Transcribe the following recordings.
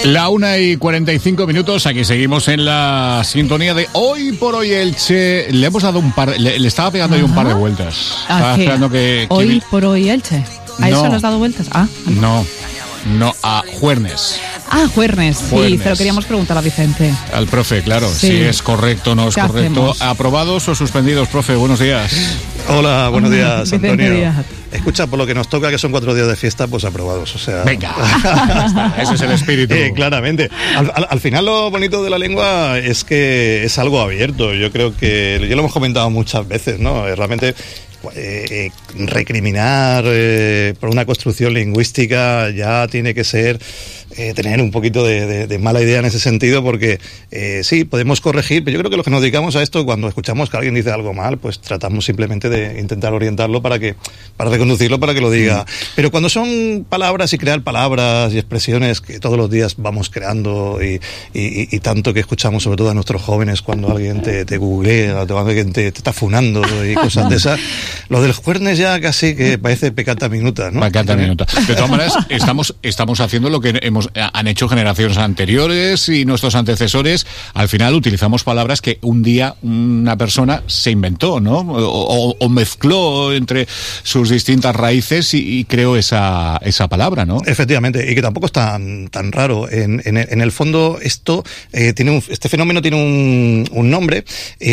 La 1:45, aquí seguimos en la sintonía de Hoy por Hoy Elche. Le hemos dado le estaba pegando ahí un par de vueltas. Estaba esperando que Hoy por Hoy Elche. ¿A eso le has dado vueltas? No, a Juernes. Juernes, sí, te lo queríamos preguntar a Vicente. Al profe, claro, sí. Si es correcto o no es correcto. ¿Hacemos? ¿Aprobados o suspendidos, profe? Buenos días. Hola, buenos días, Antonio. Díaz. Escucha, por lo que nos toca, que son 4 días de fiesta, pues aprobados, o sea... Venga, ese es el espíritu. Claramente. Al final lo bonito de la lengua es que es algo abierto. Yo creo que, ya lo hemos comentado muchas veces, ¿no? Realmente... recriminar por una construcción lingüística ya tiene que ser tener un poquito de mala idea en ese sentido, porque sí, podemos corregir, pero yo creo que los que nos dedicamos a esto, cuando escuchamos que alguien dice algo mal, pues tratamos simplemente de intentar orientarlo para reconducirlo, para que lo diga. Pero cuando son palabras y crear palabras y expresiones que todos los días vamos creando y tanto que escuchamos, sobre todo a nuestros jóvenes, cuando alguien te googlea, cuando alguien te está funando y cosas de esas, lo del Juernes ya casi que parece peccata minuta, ¿no? Peccata minuta. De todas maneras, estamos haciendo lo que han hecho generaciones anteriores y nuestros antecesores. Al final utilizamos palabras que un día una persona se inventó, ¿no? O mezcló entre sus distintas raíces y creó esa palabra, ¿no? Efectivamente, y que tampoco es tan raro. En el fondo, esto este fenómeno tiene un nombre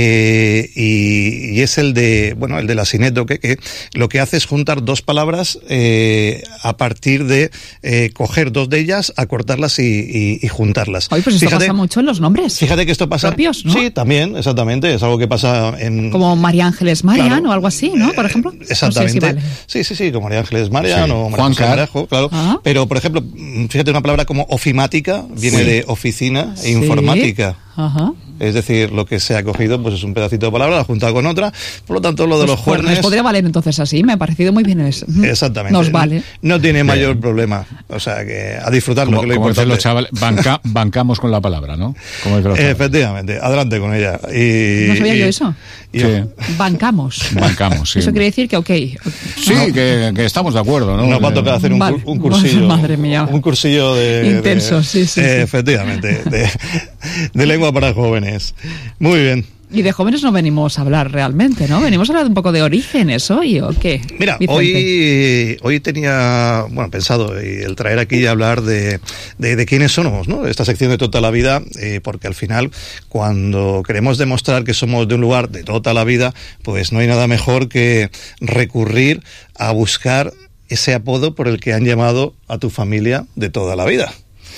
y es el de la sinécdoque, que lo que hace es juntar dos palabras a partir de coger dos de ellas, acortarlas y juntarlas. Oye, pues esto pasa mucho en los nombres. Fíjate que esto pasa... propios, ¿no? Sí, también, exactamente. Es algo que pasa en... Como María Ángeles Marian, claro, o algo así, ¿no? Por ejemplo. Exactamente. No sé si vale. Sí, como María Ángeles Marian o María José Marejo, claro. Ajá. Pero, por ejemplo, fíjate, una palabra como ofimática viene de oficina e informática. Ajá. Es decir, lo que se ha cogido pues es un pedacito de palabra, la juntado con otra. Por lo tanto, lo de los Juernes... podría valer entonces así, me ha parecido muy bien eso. Exactamente. Nos vale. No tiene mayor problema. O sea, que a disfrutarlo, que es lo importante. Los chavales, bancamos con la palabra, ¿no? Efectivamente, adelante con ella. No sabía yo eso. Sí. Bancamos, sí. Eso quiere decir que ok. Sí, ¿no? que estamos de acuerdo, ¿no? Nos va a tocar hacer un cursillo. Madre mía. Un cursillo intenso, sí. Efectivamente, de lengua para jóvenes. Muy bien. Y de jóvenes no venimos a hablar realmente, ¿no? Venimos a hablar un poco de orígenes hoy, ¿o qué? Mira, hoy tenía, pensado el traer aquí y hablar de quiénes somos, ¿no? Esta sección de Toda la Vida, porque al final, cuando queremos demostrar que somos de un lugar de toda la vida, pues no hay nada mejor que recurrir a buscar ese apodo por el que han llamado a tu familia de toda la vida.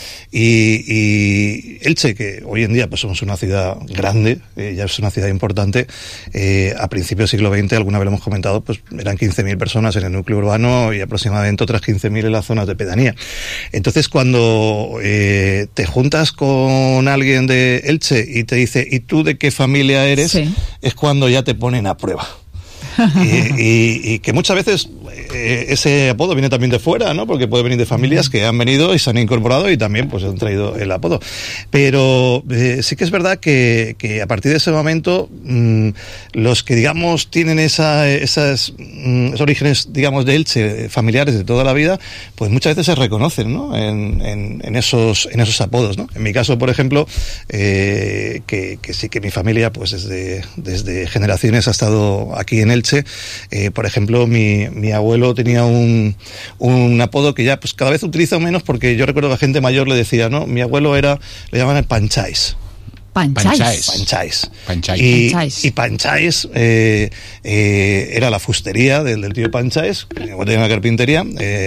Y Elche, que hoy en día pues somos una ciudad grande, ya es una ciudad importante, a principios del siglo XX, alguna vez lo hemos comentado, pues eran 15.000 personas en el núcleo urbano y aproximadamente otras 15.000 en las zonas de pedanía. Entonces, cuando te juntas con alguien de Elche y te dice, ¿y tú de qué familia eres? Sí. Es cuando ya te ponen a prueba. y que muchas veces ese apodo viene también de fuera, ¿no? Porque puede venir de familias que han venido y se han incorporado y también pues han traído el apodo. Pero sí que es verdad que a partir de ese momento los que digamos tienen esos orígenes, digamos, de Elche, familiares de toda la vida, pues muchas veces se reconocen, ¿no? En esos apodos, ¿no? En mi caso, por ejemplo, que sí que mi familia pues desde generaciones ha estado aquí en Elche. Por ejemplo, mi abuelo tenía un apodo que ya pues cada vez utilizo menos, porque yo recuerdo que la gente mayor le decía, ¿no? Mi abuelo le llamaban el Pancháis. Pancháis. Y Pancháis era la fustería del tío Pancháis, que tenía una carpintería,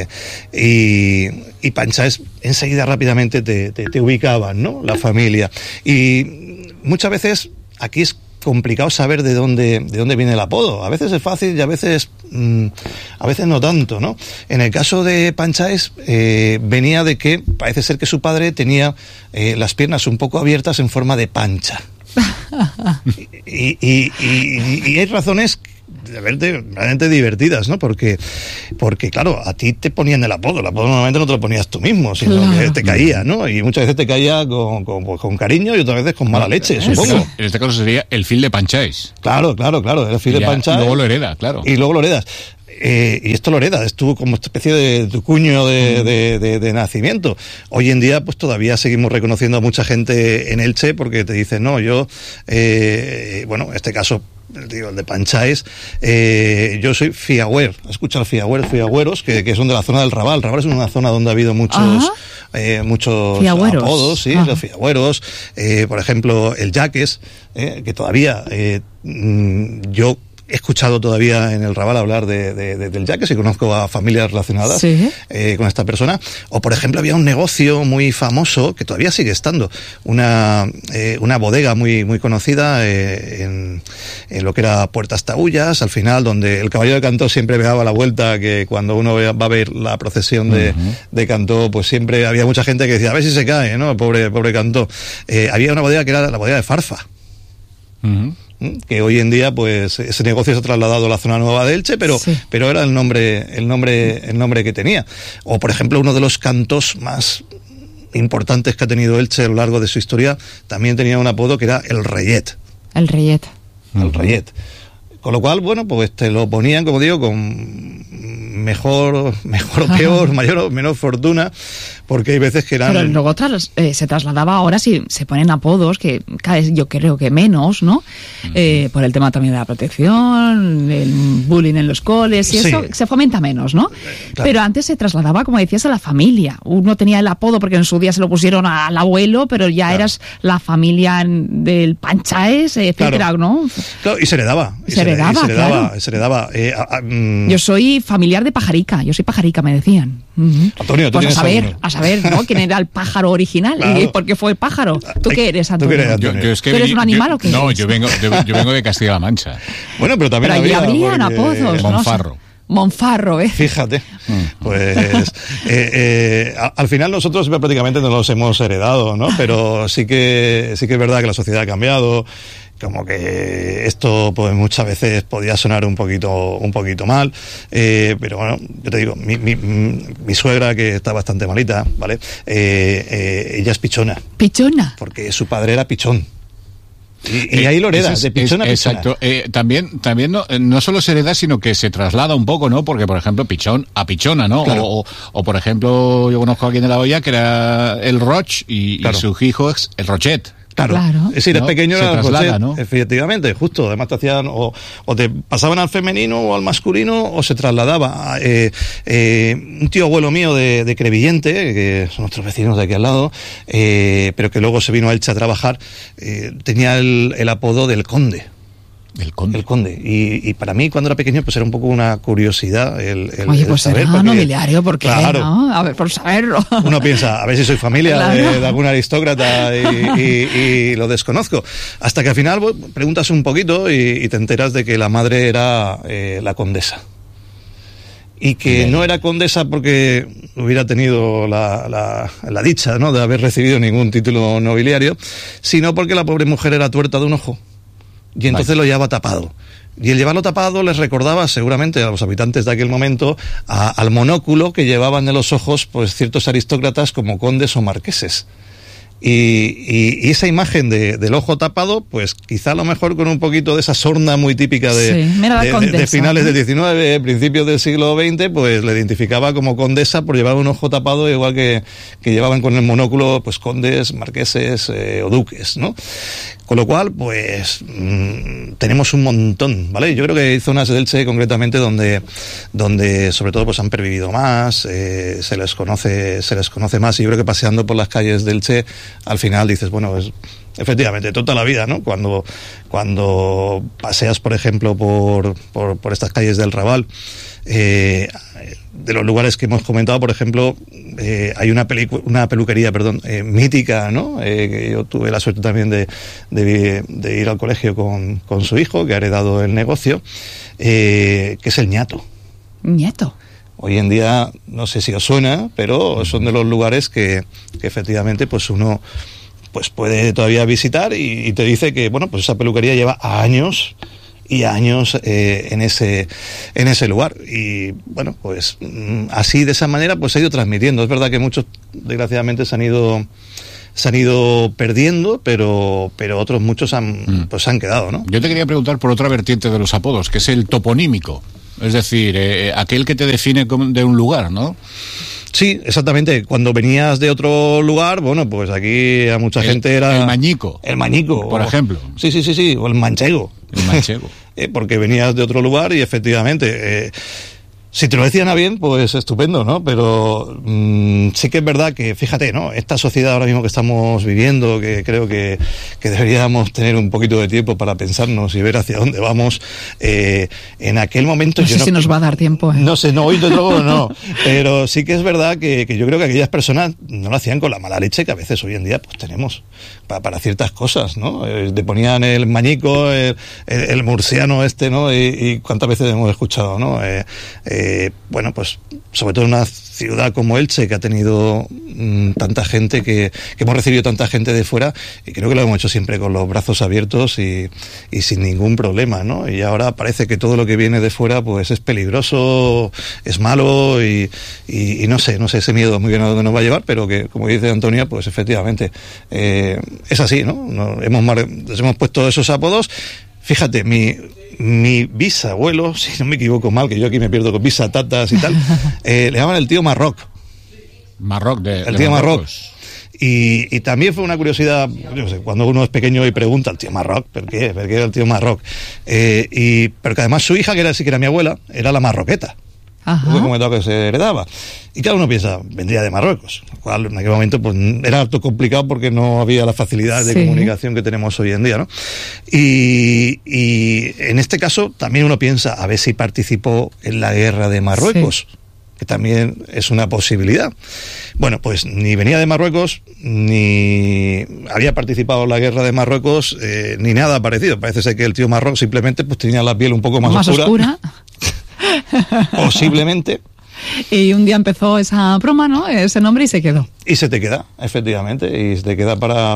y Pancháis enseguida rápidamente te ubicaban, ¿no? La familia. Y muchas veces aquí es complicado saber de dónde viene el apodo. A veces es fácil y a veces no tanto, ¿no? En el caso de Pancháis venía de que parece ser que su padre tenía las piernas un poco abiertas en forma de pancha. y hay razones realmente divertidas, ¿no? Porque claro, a ti te ponían el apodo normalmente no te lo ponías tú mismo, sino que te caía, ¿no? Y muchas veces te caía con cariño y otras veces con mala leche, supongo. En este caso sería el fil de Pancháis. Claro, el fil de Pancháis. Luego lo hereda, claro. Y luego lo heredas. Y esto lo hereda, estuvo como especie de tu cuño de nacimiento. Hoy en día, pues todavía seguimos reconociendo a mucha gente en Elche porque te dicen, no, yo, bueno, en este caso, digo, el de Pancháes, yo soy fiagüer. ¿Has escuchado fiagüeros, que son de la zona del Raval? El Raval es una zona donde ha habido muchos fiagüeros. Apodos, sí, los fiagüeros. Por ejemplo, el Yaques, que todavía yo he escuchado todavía en el Raval hablar del Yaques y conozco a familias relacionadas con esta persona. O, por ejemplo, había un negocio muy famoso, que todavía sigue estando, una bodega muy conocida en lo que era Puertas Taullas, al final, donde el caballero de Cantó siempre daba la vuelta, que cuando uno va a ver la procesión de Cantó, pues siempre había mucha gente que decía, a ver si se cae, ¿no? Pobre Cantó. Había una bodega que era la bodega de Farfa. Que hoy en día, pues, ese negocio se ha trasladado a la zona nueva de Elche, pero era el nombre que tenía. O, por ejemplo, uno de los cantos más importantes que ha tenido Elche a lo largo de su historia, también tenía un apodo que era el Reyet. El Reyet. El Reyet. Con lo cual, bueno, pues te lo ponían, como digo, con mejor o peor, mayor o menor fortuna, porque hay veces que eran... Pero luego se trasladaba, ahora sí se ponen apodos, que cada vez yo creo que menos, ¿no? Por el tema también de la protección, el bullying en los coles, y eso se fomenta menos, ¿no? Claro. Pero antes se trasladaba, como decías, a la familia. Uno tenía el apodo porque en su día se lo pusieron al abuelo, pero ya eras la familia del Pancháes, etcétera, ¿no? Claro, y se heredaba. Se heredaba. Yo soy familiar de Pajarica, me decían. Antonio, ¿tú pues a saber, ¿no? ¿Quién era el pájaro original? Claro. ¿Y por qué fue el pájaro? ¿Tú qué eres, Antonio? ¿Tú eres un animal o qué No, eres? yo vengo de Castilla-La Mancha. Bueno, pero también habrían apodos, Monfarro. Monfarro, Fíjate, pues al final nosotros prácticamente no los hemos heredado, ¿no? Pero sí que es verdad que la sociedad ha cambiado, como que esto pues muchas veces podía sonar un poquito mal, pero bueno, yo te digo, mi suegra, que está bastante malita, ¿vale? Ella es pichona. ¿Pichona? Porque su padre era pichón. Y ahí lo hereda, de pichona a pichona. Exacto. También no solo se hereda, sino que se traslada un poco, ¿no? Porque, por ejemplo, pichón a pichona, ¿no? Claro. O, por ejemplo, yo conozco a alguien de la olla que era el Roch y su hijo es el Rochet. Claro. Es decir, ¿no? pequeño se era traslada, ¿no? Efectivamente, justo. Además te hacían, o te pasaban al femenino o al masculino, o se trasladaba. Un tío abuelo mío de Crevillente, que son nuestros vecinos de aquí al lado, pero que luego se vino a Elche a trabajar, tenía el apodo del Conde. El Conde. Y para mí, cuando era pequeño, pues era un poco una curiosidad Oye, pues saber. Era nobiliario, porque claro, ¿no? A ver, por saberlo. Uno piensa, a ver si soy familia de algún aristócrata y lo desconozco. Hasta que al final preguntas un poquito y te enteras de que la madre era la condesa. Y que no era condesa porque hubiera tenido la dicha, ¿no?, de haber recibido ningún título nobiliario, sino porque la pobre mujer era tuerta de un ojo. Y entonces lo llevaba tapado. Y el llevarlo tapado les recordaba seguramente a los habitantes de aquel momento al monóculo que llevaban en los ojos pues ciertos aristócratas como condes o marqueses. Y esa imagen del ojo tapado, pues quizá a lo mejor con un poquito de esa sorna muy típica de finales del XIX, principios del siglo XX, pues le identificaba como condesa por llevar un ojo tapado, igual que llevaban con el monóculo pues condes, marqueses o duques, ¿no? Con lo cual, pues tenemos un montón, ¿vale? Yo creo que hay zonas de Elche concretamente donde sobre todo pues han pervivido más, se les conoce más, y yo creo que paseando por las calles de Elche, al final dices, bueno, es efectivamente toda la vida, ¿no? Cuando paseas, por ejemplo, por estas calles del Raval, de los lugares que hemos comentado, por ejemplo, hay una peluquería, mítica, ¿no? Que yo tuve la suerte también de ir al colegio con su hijo, que ha heredado el negocio, que es el Ñato. ¿Ñato? Hoy en día, no sé si os suena, pero son de los lugares que efectivamente pues uno pues puede todavía visitar y te dice que, bueno, pues esa peluquería lleva años y años en ese lugar. Y bueno, pues así, de esa manera, pues se ha ido transmitiendo. Es verdad que muchos, desgraciadamente, se han ido perdiendo, pero otros muchos han quedado, ¿no? Yo te quería preguntar por otra vertiente de los apodos, que es el toponímico. Es decir, aquel que te define de un lugar, ¿no? Sí, exactamente. Cuando venías de otro lugar, bueno, pues aquí a mucha gente era... El mañico. El mañico. Por ejemplo. Sí, o el manchego. El manchego. Porque venías de otro lugar y efectivamente... si te lo decían a bien, pues estupendo, ¿no? Pero sí que es verdad que, fíjate, ¿no? Esta sociedad ahora mismo que estamos viviendo, que creo que deberíamos tener un poquito de tiempo para pensarnos y ver hacia dónde vamos, en aquel momento... No sé si nos va a dar tiempo. No sé, no, hoy de luego no. Pero sí que es verdad que yo creo que aquellas personas no lo hacían con la mala leche que a veces hoy en día pues tenemos para ciertas cosas, ¿no? Te ponían el mañico, el murciano ¿no? Y cuántas veces hemos escuchado, ¿no? Bueno, pues sobre todo en una ciudad como Elche, que ha tenido tanta gente, que hemos recibido tanta gente de fuera, y creo que lo hemos hecho siempre con los brazos abiertos y sin ningún problema, ¿no? Y ahora parece que todo lo que viene de fuera pues es peligroso, es malo y no sé ese miedo muy bien a dónde nos va a llevar, pero que, como dice Antonia, pues efectivamente es así, ¿no? Les hemos puesto esos apodos. Fíjate, mi bisabuelo, si no me equivoco mal, que yo aquí me pierdo con bisatatas y tal, le llaman el tío Marroc. Marroc, el tío Marroc. Y también fue una curiosidad, yo sé, cuando uno es pequeño y pregunta al tío Marroc, ¿por qué? ¿Por qué era el tío Marroc? Pero que además su hija, que sí que era mi abuela, era la marroqueta. Fue comentado que se heredaba. Y cada uno piensa, vendría de Marruecos, lo cual en aquel momento pues era harto complicado porque no había las facilidades de comunicación que tenemos hoy en día, ¿no? Y en este caso también uno piensa, a ver si participó en la guerra de Marruecos, que también es una posibilidad. Bueno, pues ni venía de Marruecos, ni había participado en la guerra de Marruecos, ni nada parecido. Parece ser que el tío Marroc simplemente pues tenía la piel un poco más oscura. Posiblemente. Y un día empezó esa broma, ¿no? Ese nombre y se quedó. Y se te queda, efectivamente, y se te queda para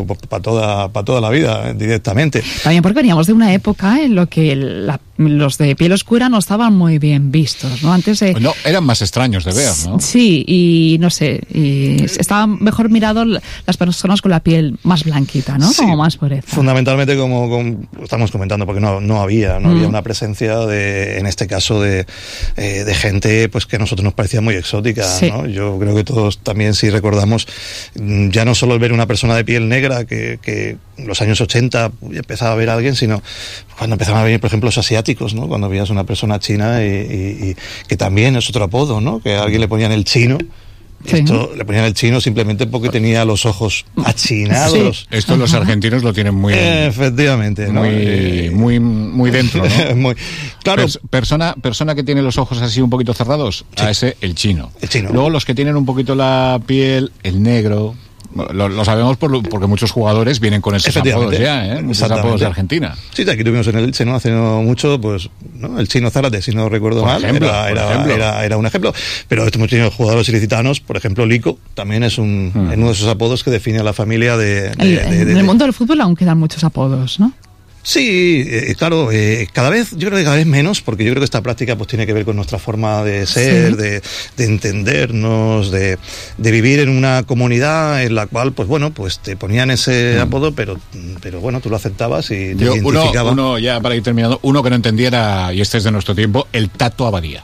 toda la vida, directamente. También porque veníamos de una época en la que los de piel oscura no estaban muy bien vistos, ¿no? Antes no, eran más extraños de ver, ¿no? Sí, y no sé, y estaban mejor mirados las personas con la piel más blanquita, ¿no? Sí, como más pureza. Fundamentalmente, como estamos comentando, porque no había una presencia en este caso de gente pues que a nosotros nos parecía muy exótica, ¿no? Yo creo que todos también, si recordamos, ya no solo el ver una persona de piel negra que en los años 80 empezaba a ver a alguien, sino cuando empezaban a venir, por ejemplo, los asiáticos, ¿no? Cuando veías una persona china y que también es otro apodo, ¿no? Que a alguien le ponían el chino. Esto le ponían el chino simplemente porque tenía los ojos achinados. Sí. Esto los argentinos lo tienen muy efectivamente, ¿no? muy dentro, ¿no? Muy, claro. Persona que tiene los ojos así un poquito cerrados, a ese el chino. El chino. Luego los que tienen un poquito la piel, el negro. Lo sabemos porque muchos jugadores vienen con esos apodos ya, esos apodos de Argentina. Sí, aquí tuvimos en el Elche, ¿no? Hace no mucho, pues, ¿no? El Chino Zárate, si no recuerdo mal, era un ejemplo. Pero estos muchos jugadores ilicitanos, por ejemplo, Lico, también es uno de esos apodos que define a la familia en el mundo del fútbol aún quedan muchos apodos, ¿no? Sí, claro, yo creo que cada vez menos, porque yo creo que esta práctica pues tiene que ver con nuestra forma de ser, de entendernos, de vivir en una comunidad en la cual, pues bueno, pues te ponían ese apodo, pero bueno, tú lo aceptabas y te identificabas. Uno, ya para ir terminando, uno que no entendiera, y este es de nuestro tiempo, el Tato Abadía.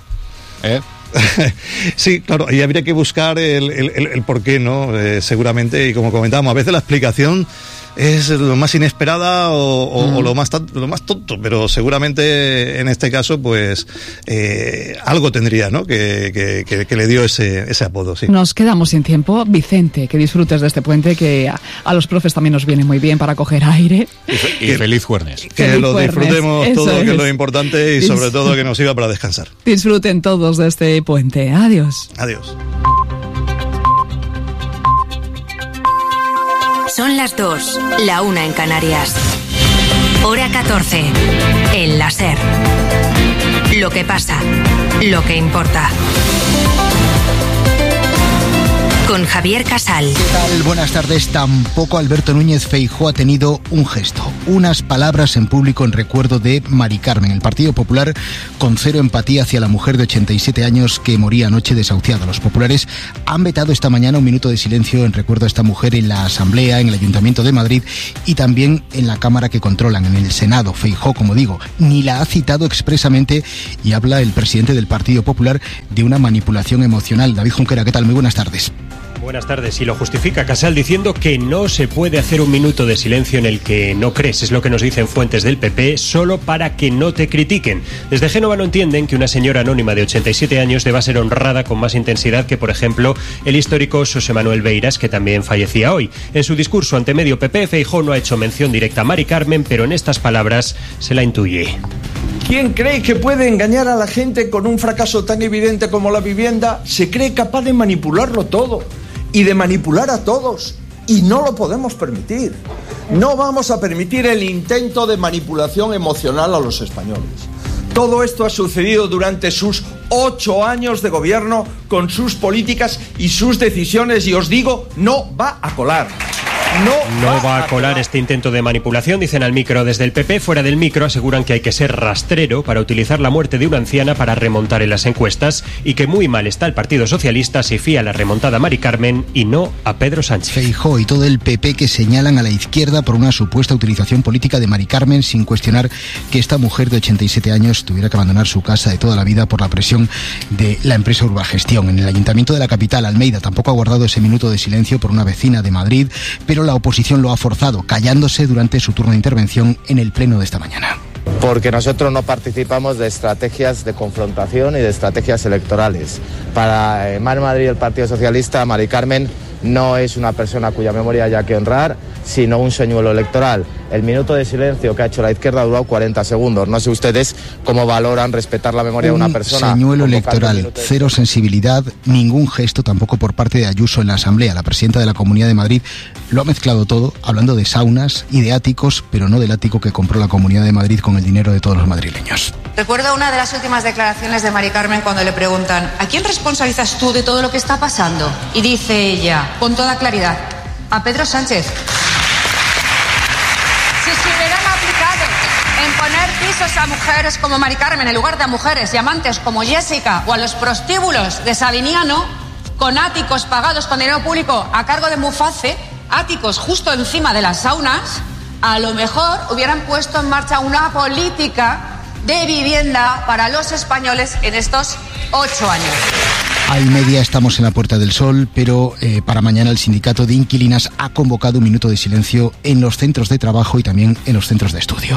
Sí, claro, y habría que buscar el por qué, ¿no? Seguramente, y como comentábamos, a veces la explicación es lo más inesperada o lo más tonto, pero seguramente en este caso pues algo tendría, ¿no? Que le dio ese apodo, sí. Nos quedamos sin tiempo. Vicente, que disfrutes de este puente, que a los profes también nos viene muy bien para coger aire. Y feliz jueves. Que lo disfrutemos todo, que es lo importante, y sobre todo que nos sirva para descansar. Disfruten todos de este puente. Adiós. Adiós. Son las 2, la 1 en Canarias. Hora 14, en la SER. Lo que pasa, lo que importa. con Javier Casal. ¿Qué tal? Buenas tardes. Tampoco Alberto Núñez Feijóo ha tenido un gesto, unas palabras en público en recuerdo de Mari Carmen. El Partido Popular con cero empatía hacia la mujer de 87 años que moría anoche desahuciada. Los populares han vetado esta mañana un minuto de silencio en recuerdo a esta mujer en la Asamblea, en el Ayuntamiento de Madrid y también en la Cámara que controlan, en el Senado. Feijóo, como digo, ni la ha citado expresamente y habla el presidente del Partido Popular de una manipulación emocional. David Junquera, ¿qué tal? Muy buenas tardes. Buenas tardes. Y lo justifica Casal diciendo que no se puede hacer un minuto de silencio en el que no crees. Es lo que nos dicen fuentes del PP, solo para que no te critiquen. Desde Génova no entienden que una señora anónima de 87 años deba ser honrada con más intensidad que, por ejemplo, el histórico José Manuel Beiras, que también fallecía hoy. En su discurso ante medio PP, Feijóo no ha hecho mención directa a Mari Carmen, pero en estas palabras se la intuye. ¿Quién cree que puede engañar a la gente con un fracaso tan evidente como la vivienda? Se cree capaz de manipularlo todo y de manipular a todos, y no lo podemos permitir. No vamos a permitir el intento de manipulación emocional a los españoles. Todo esto ha sucedido durante sus 8 años de gobierno, con sus políticas y sus decisiones, y os digo, no va a colar. No va a colar este intento de manipulación, dicen al micro desde el PP. Fuera del micro aseguran que hay que ser rastrero para utilizar la muerte de una anciana para remontar en las encuestas, y que muy mal está el Partido Socialista si fía la remontada a Mari Carmen y no a Pedro Sánchez. Feijóo y todo el PP que señalan a la izquierda por una supuesta utilización política de Mari Carmen, sin cuestionar que esta mujer de 87 años tuviera que abandonar su casa de toda la vida por la presión de la empresa Urbagestión. En el Ayuntamiento de la capital, Almeida, tampoco ha guardado ese minuto de silencio por una vecina de Madrid, pero la oposición lo ha forzado, callándose durante su turno de intervención en el pleno de esta mañana. Porque nosotros no participamos de estrategias de confrontación y de estrategias electorales. Para Mar Madrid y el Partido Socialista, Mari Carmen no es una persona cuya memoria haya que honrar, sino un señuelo electoral. El minuto de silencio que ha hecho la izquierda ha durado 40 segundos. No sé ustedes cómo valoran respetar la memoria de una persona. Un señuelo electoral, cero sensibilidad, ningún gesto tampoco por parte de Ayuso en la Asamblea. La presidenta de la Comunidad de Madrid lo ha mezclado todo, hablando de saunas y de áticos, pero no del ático que compró la Comunidad de Madrid con el dinero de todos los madrileños. Recuerdo una de las últimas declaraciones de Mari Carmen cuando le preguntan: ¿a quién responsabilizas tú de todo lo que está pasando? Y dice ella, con toda claridad, a Pedro Sánchez. Si se hubieran aplicado en poner pisos a mujeres como Mari Carmen en lugar de a mujeres y amantes como Jessica, o a los prostíbulos de Sabiniano, con áticos pagados con dinero público a cargo de Muface, áticos justo encima de las saunas, a lo mejor hubieran puesto en marcha una política de vivienda para los españoles en estos 8 años. A y media estamos en la Puerta del Sol, pero para mañana el sindicato de inquilinas ha convocado un minuto de silencio en los centros de trabajo y también en los centros de estudio.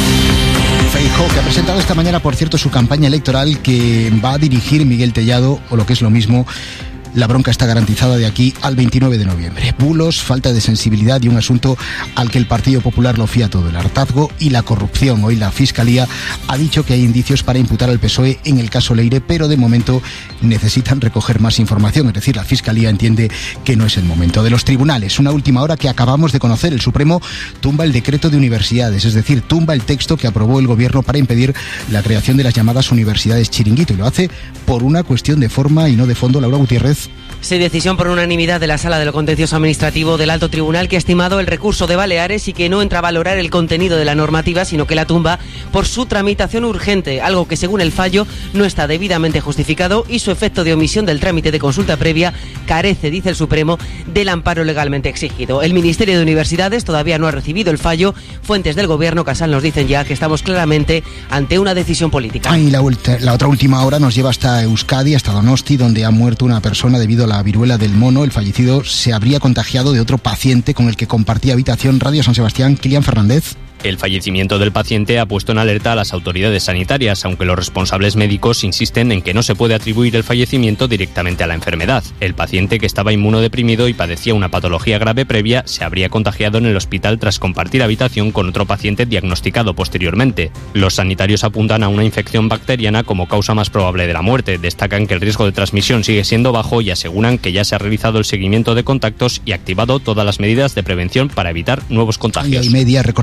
Feijóo, que ha presentado esta mañana, por cierto, su campaña electoral que va a dirigir Miguel Tellado, o lo que es lo mismo, la bronca está garantizada de aquí al 29 de noviembre. Bulos, falta de sensibilidad y un asunto al que el Partido Popular lo fía todo, el hartazgo y la corrupción. Hoy la Fiscalía ha dicho que hay indicios para imputar al PSOE en el caso Leire, pero de momento necesitan recoger más información. Es decir, la Fiscalía entiende que no es el momento. De los tribunales, una última hora que acabamos de conocer. El Supremo tumba el decreto de universidades, es decir, tumba el texto que aprobó el Gobierno para impedir la creación de las llamadas universidades chiringuito, y lo hace por una cuestión de forma y no de fondo. Laura Gutiérrez. Sí, decisión por unanimidad de la Sala de lo Contencioso Administrativo del Alto Tribunal, que ha estimado el recurso de Baleares y que no entra a valorar el contenido de la normativa, sino que la tumba por su tramitación urgente, algo que según el fallo no está debidamente justificado, y su efecto de omisión del trámite de consulta previa carece, dice el Supremo, del amparo legalmente exigido. El Ministerio de Universidades todavía no ha recibido el fallo. Fuentes del Gobierno, Casal, nos dicen ya que estamos claramente ante una decisión política. Y la otra última hora nos lleva hasta Euskadi, hasta Donosti, donde ha muerto una persona debido a la viruela del mono. El fallecido se habría contagiado de otro paciente con el que compartía habitación. Radio San Sebastián, Kilian Fernández. El fallecimiento del paciente ha puesto en alerta a las autoridades sanitarias, aunque los responsables médicos insisten en que no se puede atribuir el fallecimiento directamente a la enfermedad. El paciente, que estaba inmunodeprimido y padecía una patología grave previa, se habría contagiado en el hospital tras compartir habitación con otro paciente diagnosticado posteriormente. Los sanitarios apuntan a una infección bacteriana como causa más probable de la muerte. Destacan que el riesgo de transmisión sigue siendo bajo y aseguran que ya se ha realizado el seguimiento de contactos y activado todas las medidas de prevención para evitar nuevos contagios. Y a media recordaremos la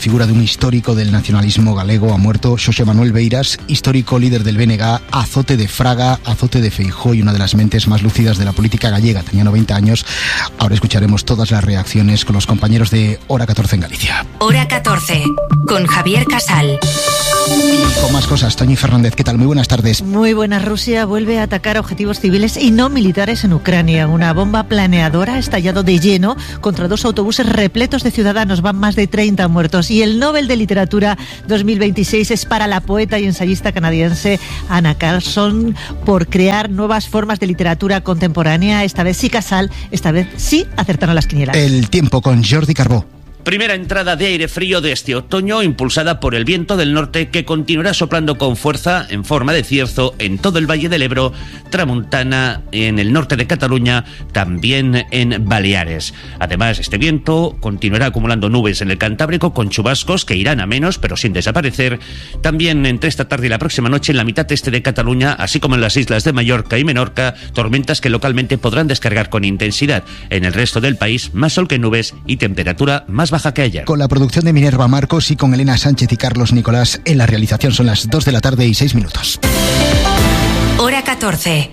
figura de un histórico del nacionalismo galego. Ha muerto Xosé Manuel Beiras, histórico líder del BNG, azote de Fraga, azote de Feijóo y una de las mentes más lúcidas de la política gallega. Tenía 90 años. Ahora escucharemos todas las reacciones con los compañeros de Hora 14 en Galicia. Hora 14, con Javier Casal. Y con más cosas, Toñi Fernández, ¿qué tal? Muy buenas tardes. Muy buenas. Rusia vuelve a atacar objetivos civiles y no militares en Ucrania. Una bomba planeadora ha estallado de lleno contra 2 autobuses repletos de ciudadanos. Van más de 30 muertos. Y el Nobel de Literatura 2026 es para la poeta y ensayista canadiense Anna Carlson por crear nuevas formas de literatura contemporánea. Esta vez sí, Casal, esta vez sí acertaron las quinielas. El tiempo con Jordi Carbó. Primera entrada de aire frío de este otoño, impulsada por el viento del norte, que continuará soplando con fuerza en forma de cierzo en todo el Valle del Ebro, tramontana en el norte de Cataluña, también en Baleares. Además, este viento continuará acumulando nubes en el Cantábrico con chubascos que irán a menos, pero sin desaparecer. También entre esta tarde y la próxima noche en la mitad este de Cataluña, así como en las islas de Mallorca y Menorca, tormentas que localmente podrán descargar con intensidad. En el resto del país, más sol que nubes y temperatura más baja que ayer. Con la producción de Minerva Marcos y con Elena Sánchez y Carlos Nicolás en la realización. Son las 2 de la tarde y 6 minutos. Hora 14.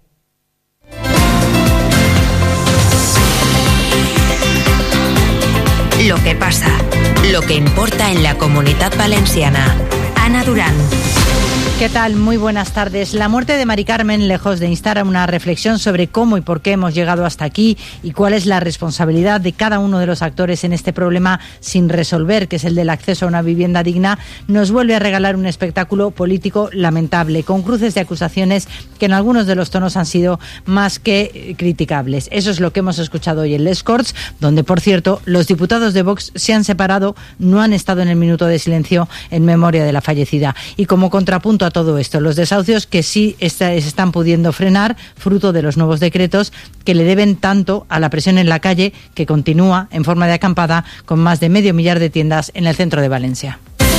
Lo que pasa, lo que importa en la Comunitat Valenciana. Ana Durán. ¿Qué tal? Muy buenas tardes. La muerte de Mari Carmen, lejos de instar a una reflexión sobre cómo y por qué hemos llegado hasta aquí y cuál es la responsabilidad de cada uno de los actores en este problema sin resolver, que es el del acceso a una vivienda digna, nos vuelve a regalar un espectáculo político lamentable, con cruces de acusaciones que en algunos de los tonos han sido más que criticables. Eso es lo que hemos escuchado hoy en Les Corts, donde, por cierto, los diputados de Vox se han separado, no han estado en el minuto de silencio en memoria de la fallecida. Y como contrapunto a todo esto, los desahucios que sí se están pudiendo frenar, fruto de los nuevos decretos que le deben tanto a la presión en la calle, que continúa en forma de acampada con más de 500.000 de tiendas en el centro de Valencia.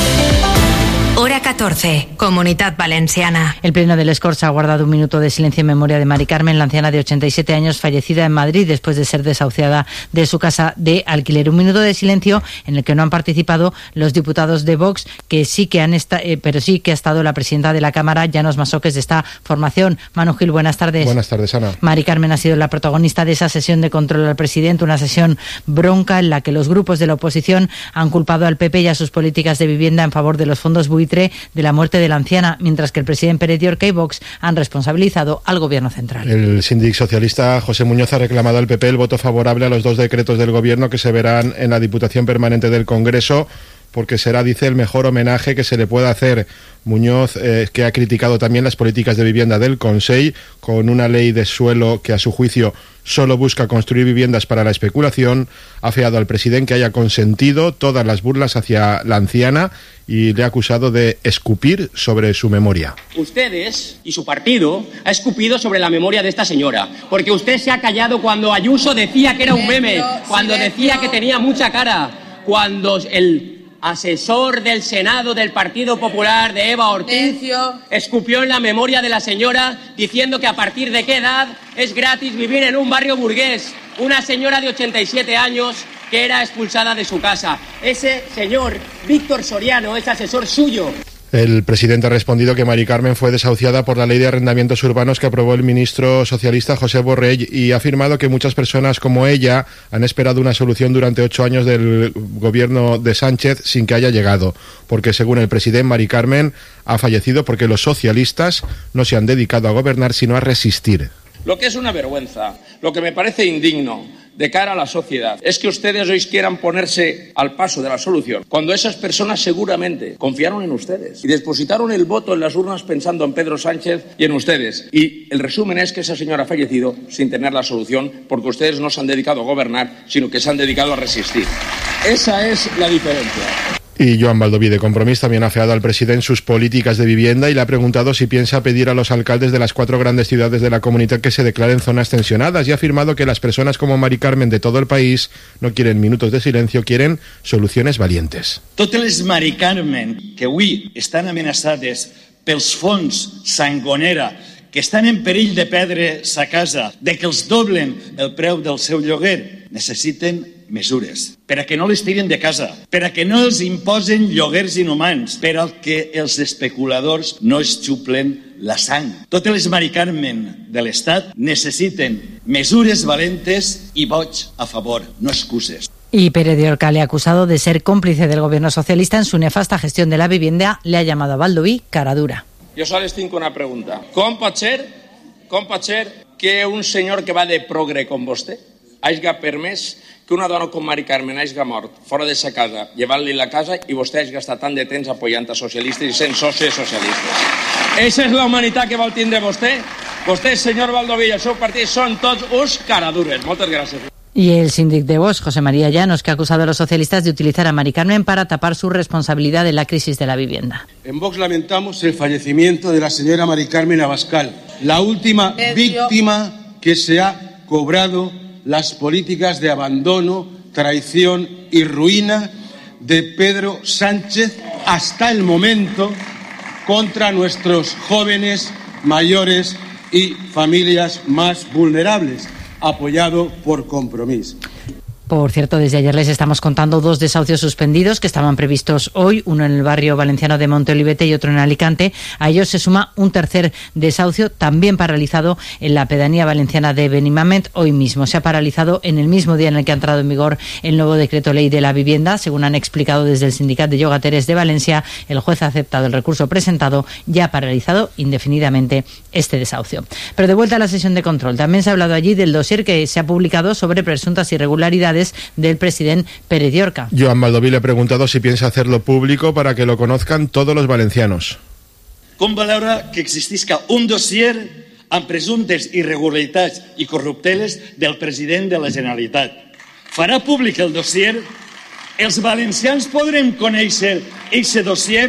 Hora 14, Comunitat Valenciana. El Pleno de Les Corts ha guardado un minuto de silencio en memoria de Mari Carmen, la anciana de 87 años, fallecida en Madrid después de ser desahuciada de su casa de alquiler. Un minuto de silencio en el que no han participado los diputados de Vox, que sí que pero sí que ha estado la presidenta de la Cámara, Llanos Masoques, de esta formación. Manu Gil, buenas tardes. Buenas tardes, Ana. Mari Carmen ha sido la protagonista de esa sesión de control al presidente, una sesión bronca en la que los grupos de la oposición han culpado al PP y a sus políticas de vivienda en favor de los fondos buitre de la muerte de la anciana, mientras que el presidente Pérez Llorca y Vox han responsabilizado al Gobierno central. El síndic socialista José Muñoz ha reclamado al PP el voto favorable a los 2 decretos del Gobierno que se verán en la Diputación Permanente del Congreso, porque será, dice, el mejor homenaje que se le pueda hacer. Muñoz, que ha criticado también las políticas de vivienda del Consell, con una ley de suelo que a su juicio solo busca construir viviendas para la especulación, ha feado al presidente que haya consentido todas las burlas hacia la anciana y le ha acusado de escupir sobre su memoria. Ustedes y su partido ha escupido sobre la memoria de esta señora, porque usted se ha callado cuando Ayuso decía que era un meme, cuando decía que tenía mucha cara, cuando el asesor del Senado del Partido Popular de Eva Ortiz escupió en la memoria de la señora diciendo que a partir de qué edad es gratis vivir en un barrio burgués. Una señora de 87 años que era expulsada de su casa. Ese señor, Víctor Soriano, es asesor suyo. El presidente ha respondido que Mari Carmen fue desahuciada por la ley de arrendamientos urbanos que aprobó el ministro socialista José Borrell, y ha afirmado que muchas personas como ella han esperado una solución durante 8 años del gobierno de Sánchez sin que haya llegado, porque según el presidente, Mari Carmen ha fallecido porque los socialistas no se han dedicado a gobernar sino a resistir. Lo que es una vergüenza, lo que me parece indigno de cara a la sociedad, es que ustedes hoy quieran ponerse al paso de la solución, cuando esas personas seguramente confiaron en ustedes y depositaron el voto en las urnas pensando en Pedro Sánchez y en ustedes. Y el resumen es que esa señora ha fallecido sin tener la solución, porque ustedes no se han dedicado a gobernar, sino que se han dedicado a resistir. Esa es la diferencia. Y Joan Baldoví, de Compromís, también ha afeado al presidente sus políticas de vivienda y le ha preguntado si piensa pedir a los alcaldes de las 4 grandes ciudades de la comunidad que se declaren zonas tensionadas, y ha afirmado que las personas como Mari Carmen de todo el país no quieren minutos de silencio, quieren soluciones valientes. Totes les Mari Carmen que avui estan amenaçades pels fons Sangonera que estan en perill de perdre sa casa, de que els doblen el preu del seu lloguer, necessiten mesures per a que no les tiren de casa, per a que no els imposen lloguers inhumans, per a que els especuladors no es xuplen la sang. Totes les Mari Carmen de l'Estat necessiten mesures valentes i vots a favor, no excuses. Y Pere de Orca le ha acusado de ser cómplice del gobierno socialista en su nefasta gestión de la vivienda. Le ha llamado a Baldoví cara dura. Jo sols tinc una pregunta. Com pot ser que un senyor que va de progre com vostè hagi permès que una dona com Mari Carmen hagi mort fora de sa casa, llevant-li la casa, i vostè hagi estat tant de temps apoyant a socialistes i sent soci socialistes? Eixa és la humanitat que vol tindre vostè? Vostè, senyor Baldoví, i el seu partit són tots uns caradures. Moltes gràcies. Y el síndic de Vox, José María Llanos, que ha acusado a los socialistas de utilizar a Mari Carmen para tapar su responsabilidad en la crisis de la vivienda. En Vox lamentamos el fallecimiento de la señora Mari Carmen Abascal, la última víctima que se ha cobrado las políticas de abandono, traición y ruina de Pedro Sánchez hasta el momento contra nuestros jóvenes, mayores y familias más vulnerables, apoyado por Compromís. Por cierto, desde ayer les estamos contando 2 desahucios suspendidos que estaban previstos hoy, uno en el barrio valenciano de Monteolivete y otro en Alicante. A ellos se suma un tercer desahucio, también paralizado en la pedanía valenciana de Benimamet. Hoy mismo se ha paralizado en el mismo día en el que ha entrado en vigor el nuevo decreto ley de la vivienda. Según han explicado desde el Sindicat de Llogateres de Valencia, el juez ha aceptado el recurso presentado y ha paralizado indefinidamente este desahucio. Pero de vuelta a la sesión de control, también se ha hablado allí del dossier que se ha publicado sobre presuntas irregularidades del presidente Pere de Orca. Joan Baldoví le ha preguntado si piensa hacerlo público para que lo conozcan todos los valencianos. Com valora que existisca un dossier amb presumptes irregularitats i corrupteles del president de la Generalitat? Farà públic el dossier? Els valencians podrem conèixer aquest dossier?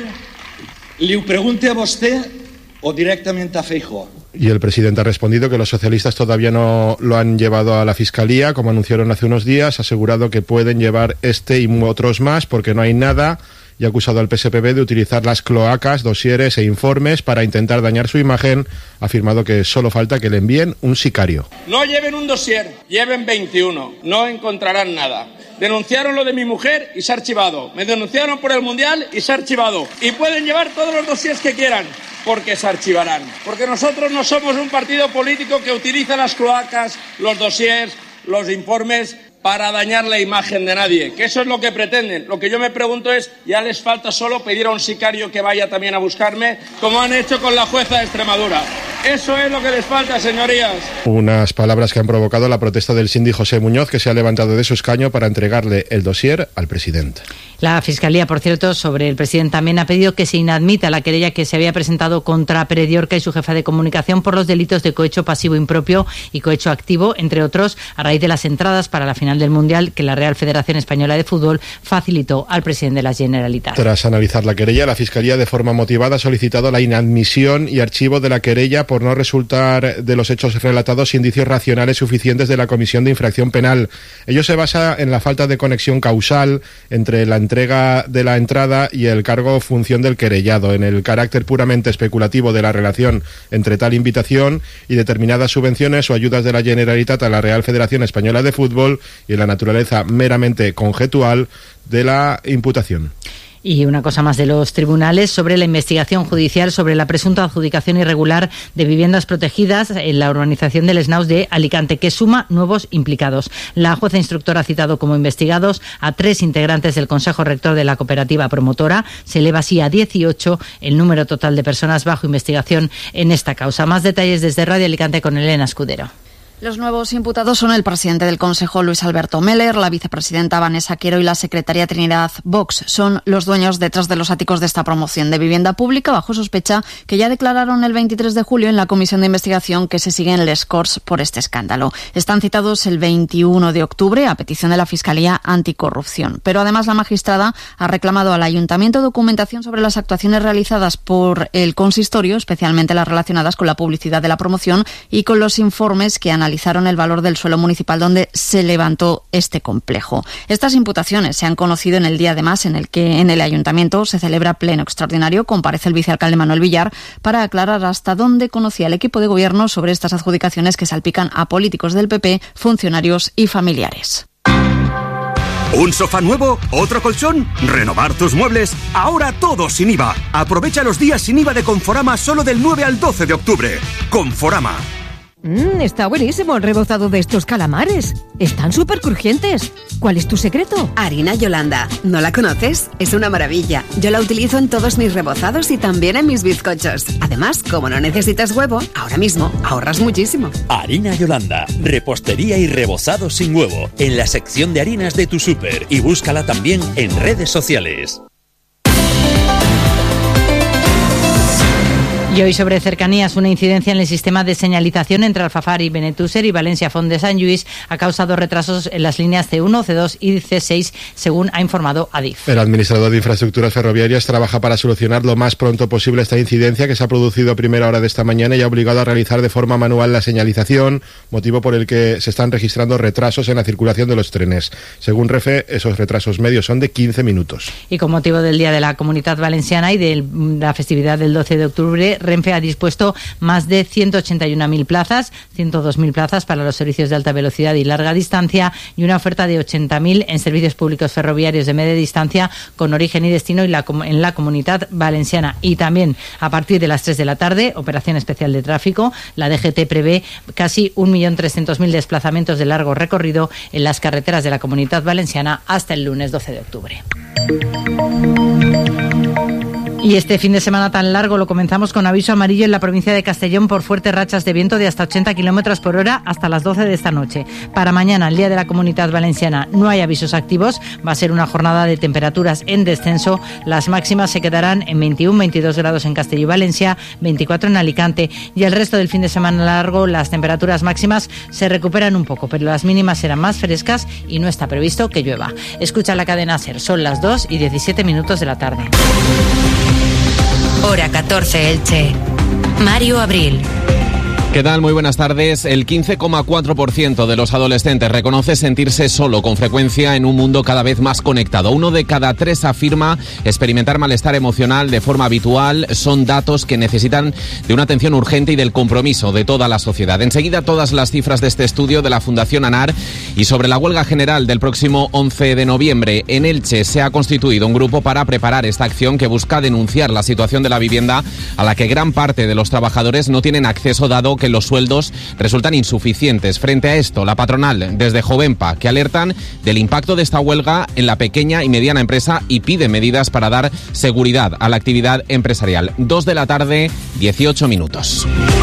Li ho pregunte a vostè o directament a Feijóo? Y el presidente ha respondido que los socialistas todavía no lo han llevado a la Fiscalía, como anunciaron hace unos días, ha asegurado que pueden llevar este y otros más porque no hay nada, y ha acusado al PSPB de utilizar las cloacas, dosieres e informes para intentar dañar su imagen. Ha afirmado que solo falta que le envíen un sicario. No lleven un dossier, lleven 21, no encontrarán nada. Denunciaron lo de mi mujer y se ha archivado. Me denunciaron por el Mundial y se ha archivado. Y pueden llevar todos los dossiers que quieran, porque se archivarán. Porque nosotros no somos un partido político que utiliza las cloacas, los dossiers, los informes para dañar la imagen de nadie, que eso es lo que pretenden. Lo que yo me pregunto es, ¿ya les falta solo pedir a un sicario que vaya también a buscarme, como han hecho con la jueza de Extremadura? Eso es lo que les falta, señorías. Unas palabras que han provocado la protesta del síndic José Muñoz, que se ha levantado de su escaño para entregarle el dossier al presidente. La Fiscalía, por cierto, sobre el presidente también ha pedido que se inadmita la querella que se había presentado contra Pere de Orca y su jefa de comunicación por los delitos de cohecho pasivo impropio y cohecho activo, entre otros, a raíz de las entradas para la final del Mundial que la Real Federación Española de Fútbol facilitó al presidente de la Generalitat. Tras analizar la querella, la Fiscalía de forma motivada ha solicitado la inadmisión y archivo de la querella por no resultar de los hechos relatados indicios racionales suficientes de la Comisión de Infracción Penal. Ello se basa en la falta de conexión causal entre la entrega de la entrada y el cargo o función del querellado, en el carácter puramente especulativo de la relación entre tal invitación y determinadas subvenciones o ayudas de la Generalitat a la Real Federación Española de Fútbol y en la naturaleza meramente conjetual de la imputación. Y una cosa más de los tribunales sobre la investigación judicial sobre la presunta adjudicación irregular de viviendas protegidas en la urbanización del Snaus de Alicante, que suma nuevos implicados. La jueza instructora ha citado como investigados a 3 integrantes del Consejo Rector de la cooperativa promotora. Se eleva así a 18 el número total de personas bajo investigación en esta causa. Más detalles desde Radio Alicante con Elena Escudero. Los nuevos imputados son el presidente del Consejo, Luis Alberto Meller, la vicepresidenta Vanessa Quero y la secretaria Trinidad Vox. Son los dueños detrás de los áticos de esta promoción de vivienda pública bajo sospecha, que ya declararon el 23 de julio en la comisión de investigación que se sigue en Les Corts por este escándalo. Están citados el 21 de octubre a petición de la Fiscalía Anticorrupción. Pero además la magistrada ha reclamado al Ayuntamiento documentación sobre las actuaciones realizadas por el consistorio, especialmente las relacionadas con la publicidad de la promoción y con los informes que han analizaron el valor del suelo municipal donde se levantó este complejo. Estas imputaciones se han conocido en el día además en el que en el ayuntamiento se celebra pleno extraordinario. Comparece el vicealcalde Manuel Villar para aclarar hasta dónde conocía el equipo de gobierno sobre estas adjudicaciones que salpican a políticos del PP, funcionarios y familiares. ¿Un sofá nuevo? ¿Otro colchón? ¿Renovar tus muebles? Ahora todo sin IVA. Aprovecha los días sin IVA de Conforama solo del 9 al 12 de octubre. Conforama. Está buenísimo el rebozado de estos calamares. Están súper crujientes. ¿Cuál es tu secreto? Harina Yolanda. ¿No la conoces? Es una maravilla. Yo la utilizo en todos mis rebozados y también en mis bizcochos. Además, como no necesitas huevo, ahora mismo ahorras muchísimo. Harina Yolanda. Repostería y rebozado sin huevo. En la sección de harinas de tu súper. Y búscala también en redes sociales. Y hoy sobre cercanías, una incidencia en el sistema de señalización entre Alfafar y Benetússer y Valencia Font de Sant Lluís ha causado retrasos en las líneas C1, C2 y C6, según ha informado Adif. El administrador de infraestructuras ferroviarias trabaja para solucionar lo más pronto posible esta incidencia que se ha producido a primera hora de esta mañana y ha obligado a realizar de forma manual la señalización, motivo por el que se están registrando retrasos en la circulación de los trenes. Según Renfe, esos retrasos medios son de 15 minutos. Y con motivo del Día de la Comunidad Valenciana y de la festividad del 12 de octubre, Renfe ha dispuesto más de 181.000 plazas, 102.000 plazas para los servicios de alta velocidad y larga distancia y una oferta de 80.000 en servicios públicos ferroviarios de media distancia con origen y destino en la Comunidad Valenciana. Y también a partir de las 3 de la tarde, operación especial de tráfico, la DGT prevé casi 1.300.000 desplazamientos de largo recorrido en las carreteras de la Comunidad Valenciana hasta el lunes 12 de octubre. Y este fin de semana tan largo lo comenzamos con aviso amarillo en la provincia de Castellón por fuertes rachas de viento de hasta 80 kilómetros por hora hasta las 12 de esta noche. Para mañana, el Día de la Comunidad Valenciana, no hay avisos activos. Va a ser una jornada de temperaturas en descenso. Las máximas se quedarán en 21-22 grados en Castelló y Valencia, 24 en Alicante. Y el resto del fin de semana largo, las temperaturas máximas se recuperan un poco, pero las mínimas serán más frescas y no está previsto que llueva. Escucha la cadena SER. Son las 2:17 de la tarde. Hora 14 Elche. Mario Abril. ¿Qué tal? Muy buenas tardes. El 15,4% de los adolescentes reconoce sentirse solo con frecuencia en un mundo cada vez más conectado. 1 de cada 3 afirma experimentar malestar emocional de forma habitual. Son datos que necesitan de una atención urgente y del compromiso de toda la sociedad. Enseguida todas las cifras de este estudio de la Fundación ANAR y sobre la huelga general del próximo 11 de noviembre. En Elche se ha constituido un grupo para preparar esta acción que busca denunciar la situación de la vivienda a la que gran parte de los trabajadores no tienen acceso dado que los sueldos resultan insuficientes. Frente a esto, la patronal desde Jovenpa, que alertan del impacto de esta huelga en la pequeña y mediana empresa y pide medidas para dar seguridad a la actividad empresarial. 2 de la tarde, 18 minutos.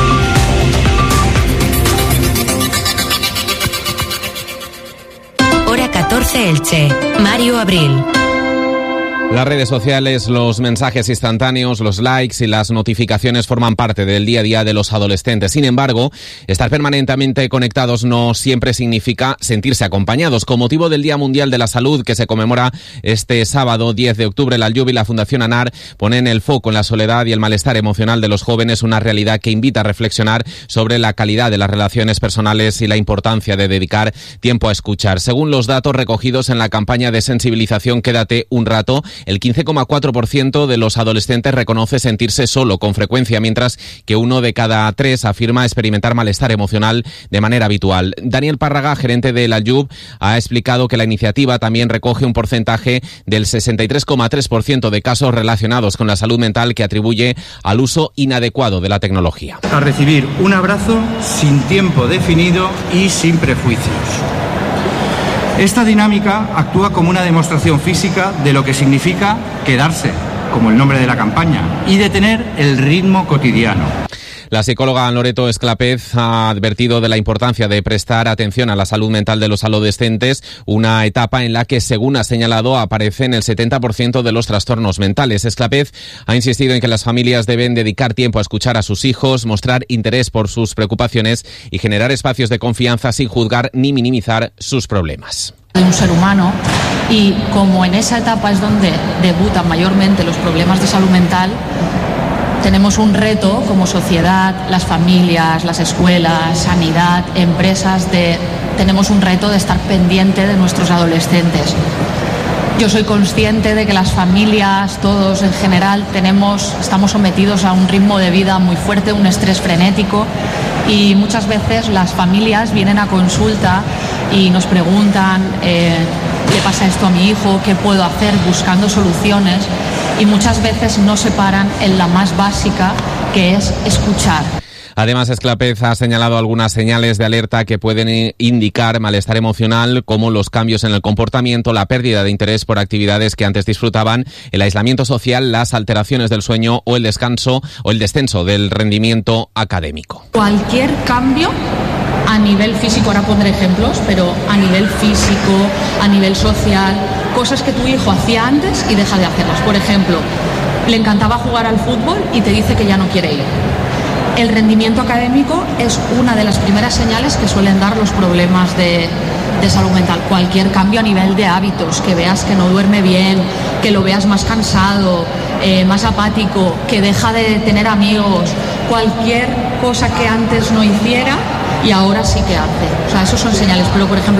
Hora 14 Elche. Mario Abril. Las redes sociales, los mensajes instantáneos, los likes y las notificaciones forman parte del día a día de los adolescentes. Sin embargo, estar permanentemente conectados no siempre significa sentirse acompañados. Con motivo del Día Mundial de la Salud, que se conmemora este sábado 10 de octubre, la Aljub y la Fundación ANAR ponen el foco en la soledad y el malestar emocional de los jóvenes, una realidad que invita a reflexionar sobre la calidad de las relaciones personales y la importancia de dedicar tiempo a escuchar. Según los datos recogidos en la campaña de sensibilización Quédate un rato, el 15,4% de los adolescentes reconoce sentirse solo con frecuencia, mientras que 1 de cada 3 afirma experimentar malestar emocional de manera habitual. Daniel Párraga, gerente de la Aljub, ha explicado que la iniciativa también recoge un porcentaje del 63,3% de casos relacionados con la salud mental que atribuye al uso inadecuado de la tecnología. A recibir un abrazo sin tiempo definido y sin prejuicios. Esta dinámica actúa como una demostración física de lo que significa quedarse, como el nombre de la campaña, y detener el ritmo cotidiano. La psicóloga Loreto Esclapez ha advertido de la importancia de prestar atención a la salud mental de los adolescentes, una etapa en la que, según ha señalado, aparecen el 70% de los trastornos mentales. Esclapez ha insistido en que las familias deben dedicar tiempo a escuchar a sus hijos, mostrar interés por sus preocupaciones y generar espacios de confianza sin juzgar ni minimizar sus problemas. De un ser humano, y como en esa etapa es donde debutan mayormente los problemas de salud mental, tenemos un reto como sociedad, las familias, las escuelas, sanidad, empresas, tenemos un reto de estar pendiente de nuestros adolescentes. Yo soy consciente de que las familias, todos en general, estamos sometidos a un ritmo de vida muy fuerte, un estrés frenético, y muchas veces las familias vienen a consulta y nos preguntan ¿qué pasa esto a mi hijo? ¿Qué puedo hacer? Buscando soluciones, y muchas veces no se paran en la más básica, que es escuchar. Además, Esclapez ha señalado algunas señales de alerta que pueden indicar malestar emocional, como los cambios en el comportamiento, la pérdida de interés por actividades que antes disfrutaban, el aislamiento social, las alteraciones del sueño o el descenso del rendimiento académico. Cualquier cambio a nivel físico, ahora pondré ejemplos, pero a nivel físico, a nivel social, cosas que tu hijo hacía antes y deja de hacerlas. Por ejemplo, le encantaba jugar al fútbol y te dice que ya no quiere ir. El rendimiento académico es una de las primeras señales que suelen dar los problemas de salud mental. Cualquier cambio a nivel de hábitos, que veas que no duerme bien, que lo veas más cansado, más apático, que deja de tener amigos, cualquier cosa que antes no hiciera y ahora sí que hace. O sea, esos son señales. Pero, por ejemplo,